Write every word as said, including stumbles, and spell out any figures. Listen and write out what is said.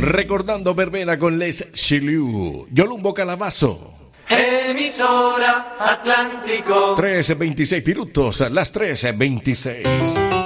Recordando verbena con Les Chiliu. Yolumbo Calabazo. Emisora Atlántico. trece veintiséis minutos, las trece veintiséis.